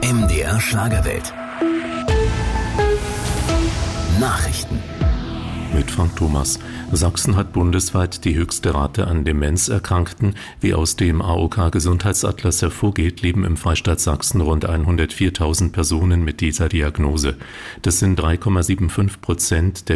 MDR Schlagerwelt. Nachrichten. Mit Frank Thomas. Sachsen hat bundesweit die höchste Rate an Demenzerkrankten. Wie aus dem AOK-Gesundheitsatlas hervorgeht, leben im Freistaat Sachsen rund 104.000 Personen mit dieser Diagnose. Das sind 3,75% der